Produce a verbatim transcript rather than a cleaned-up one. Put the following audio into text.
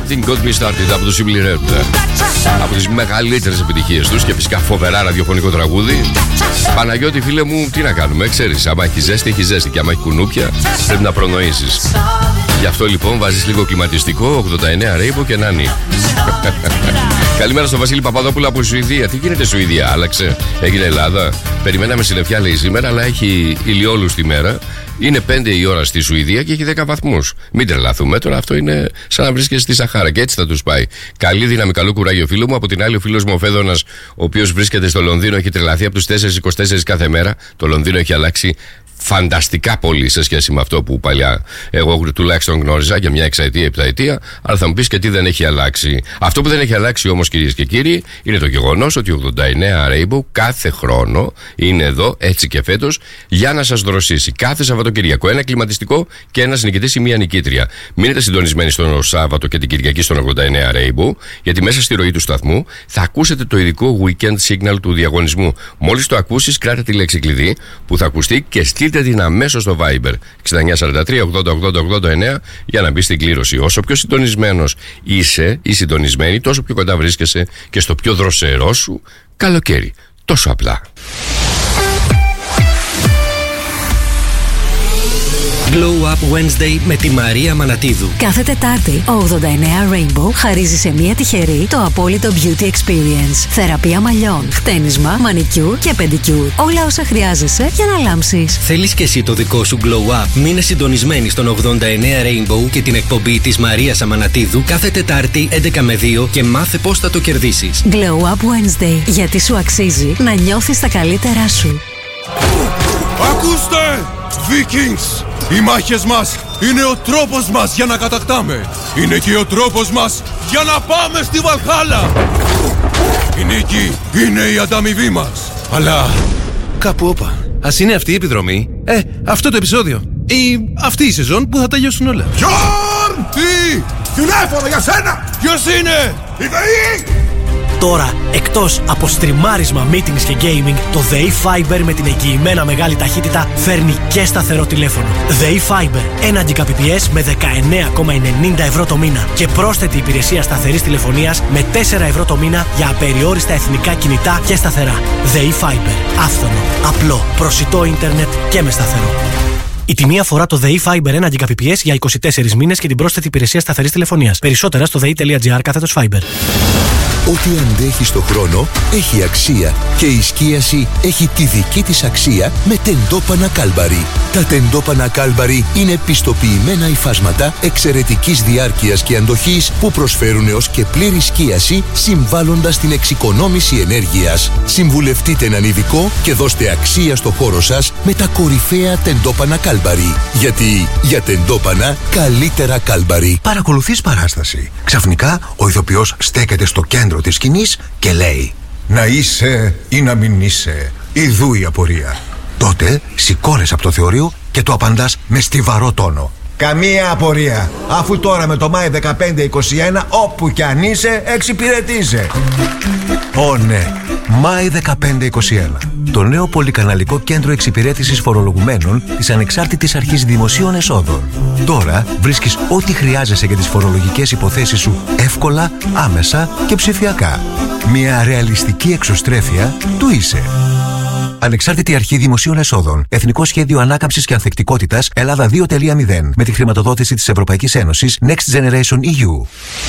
Something Got Me Started από το Simply Red. Από τις μεγαλύτερες επιτυχίες τους και φυσικά φοβερά ραδιοφωνικό τραγούδι. Παναγιώτη, φίλε μου, τι να κάνουμε, ξέρεις, άμα έχει ζέστη, έχει ζέστη, και άμα έχει κουνούπια, πρέπει να προνοήσεις. Γι' αυτό λοιπόν βάζεις λίγο κλιματιστικό, ογδόντα εννέα Rainbow και Νάνι. Καλημέρα στο Βασίλη Παπαδόπουλο από Σουηδία. Τι γίνεται Σουηδία, άλλαξε, έγινε Ελλάδα. Περιμέναμε συννεφιά, λέει, σήμερα, αλλά έχει ηλιόλους τη μέρα. Είναι πέντε η ώρα στη Σουηδία και έχει δέκα βαθμούς. Μην τρελαθούμε τώρα, αυτό είναι σαν να βρίσκεσαι στη Σαχάρα και έτσι θα τους πάει. Καλή δύναμη, καλό κουράγιο, φίλο μου. Από την άλλη, ο φίλος μου ο Φέδωνας, ο οποίος βρίσκεται στο Λονδίνο, έχει τρελαθεί από τους τέσσερις είκοσι τέσσερα κάθε μέρα. Το Λονδίνο έχει αλλάξει φανταστικά πολύ σε σχέση με αυτό που παλιά εγώ τουλάχιστον γνώριζα για μια εξαετία, επταετία. Αλλά θα μου πεις και τι δεν έχει αλλάξει. Αυτό που δεν έχει αλλάξει όμως, κυρίες και κύριοι, είναι το γεγονός ότι ογδόντα εννέα Rainbow κάθε χρόνο είναι εδώ, έτσι και φέτος, για να σας δροσίσει. Κάθε Σαββατοκυριακό ένα κλιματιστικό και ένας νικητής ή μία νικήτρια. Μείνετε συντονισμένοι στον Σάββατο και την Κυριακή στον ογδόντα εννέα Rainbow, γιατί μέσα στη ροή του σταθμού θα ακούσετε το ειδικό weekend signal του διαγωνισμού. Μόλις το ακούσεις, κράτε τη λέξη κλειδί που θα ακουστεί και στείλτε την αμέσως στο Viber εξήντα εννέα σαράντα τρία ογδόντα ογδόντα ογδόντα εννέα για να μπει στην κλήρωση. Όσο πιο συντονισμένος είσαι ή συντονισμένη, τόσο πιο κοντά βρίσκεσαι και στο πιο δροσερό σου καλοκαίρι. Τόσο απλά. Glow Up Wednesday με τη Μαρία Μανατίδου. Κάθε Τετάρτη, ο ογδόντα εννέα Rainbow χαρίζει σε μία τυχερή το απόλυτο Beauty Experience. Θεραπεία μαλλιών, χτένισμα, μανικιούρ και πεντικιούρ. Όλα όσα χρειάζεσαι για να λάμψεις. Θέλεις και εσύ το δικό σου Glow Up? Μείνε συντονισμένη στον ογδόντα εννέα Rainbow και την εκπομπή της Μαρίας Αμανατίδου κάθε Τετάρτη έντεκα με δύο και μάθε πώς θα το κερδίσεις. Glow Up Wednesday, γιατί σου αξίζει να νιώθεις τα καλύτερά σου. Ακούστε! Vikings! Οι μάχες μας είναι ο τρόπος μας για να κατακτάμε. Είναι και ο τρόπος μας για να πάμε στη Βαλχάλα. Η νίκη είναι η ανταμοιβή μας. Αλλά κάπου όπα, ας είναι αυτή η επιδρομή, ε, αυτό το επεισόδιο ή αυτή η σεζόν που θα τελειώσουν όλα. Γιον! Τι! Τηλέφωνο για σένα! Ποιος είναι? Η ΔΕΗ! Τώρα, εκτός από στριμάρισμα, meetings και gaming, το ΔΕΗ Fiber με την εγγυημένα μεγάλη ταχύτητα φέρνει και σταθερό τηλέφωνο. ΔΕΗ Fiber, ένα Gbps με δεκαεννέα κόμμα ενενήντα ευρώ το μήνα και πρόσθετη υπηρεσία σταθερής τηλεφωνίας με τέσσερα ευρώ το μήνα για απεριόριστα εθνικά κινητά και σταθερά. ΔΕΗ Fiber, άφθονο, απλό, προσιτό ίντερνετ και με σταθερό. Η τιμή αφορά το ΔΕΗ Fiber ένα Gbps για είκοσι τέσσερις μήνες και την πρόσθετη υπηρεσία σταθερής τηλεφωνίας. Περισσότερα στο δei.gr κάθετος Fiber. Ό,τι αντέχει στο χρόνο έχει αξία και η σκίαση έχει τη δική της αξία με τεντόπανα Κάλμπαρι. Τα τεντόπανα Κάλμπαρι είναι πιστοποιημένα υφάσματα εξαιρετικής διάρκειας και αντοχής που προσφέρουν έως και πλήρη σκίαση, συμβάλλοντας στην εξοικονόμηση ενέργειας. Συμβουλευτείτε έναν ειδικό και δώστε αξία στο χώρο σας με τα κορυφαία τεντόπανα Κάλμπαρι. Γιατί για τεντόπανα καλύτερα Κάλμπαρι. Παρακολουθείς παράσταση. Ξαφνικά ο ηθοποιός στέκεται στο κέντρο της σκηνής και λέει: «Να είσαι ή να μην είσαι, ιδού η απορία». Τότε σηκώνεσαι από το θεωρείο και το απαντάς με στιβαρό τόνο: «Καμία απορία, αφού τώρα με το Μάη δεκαπέντε είκοσι ένα όπου κι αν είσαι εξυπηρετείσαι». Ω ναι, Μάη δεκαπέντε είκοσι ένα. Το νέο πολυκαναλικό κέντρο εξυπηρέτησης φορολογουμένων της Ανεξάρτητης Αρχής Δημοσίων Εσόδων. Τώρα βρίσκεις ό,τι χρειάζεσαι για τις φορολογικές υποθέσεις σου εύκολα, άμεσα και ψηφιακά. Μια ρεαλιστική εξωστρέφεια του είσαι. Ανεξάρτητη Αρχή Δημοσίων Εσόδων. Εθνικό Σχέδιο Ανάκαμψης και Ανθεκτικότητας Ελλάδα δύο τελεία μηδέν. Με τη χρηματοδότηση της Ευρωπαϊκής Ένωσης Next Generation ι γιου.